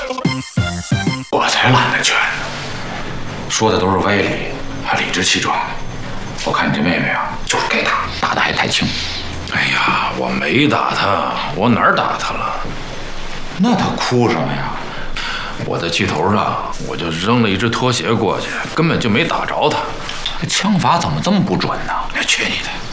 我才懒得劝呢，说的都是歪理，还理直气壮的。我看你这妹妹啊，就是该打，打的还太轻。 哎呀，我没打她，我哪儿打她了？ 那她哭什么呀？ 我在气头上，我就扔了一只拖鞋过去，根本就没打着她。 这枪法怎么这么不准呢？ 去你的！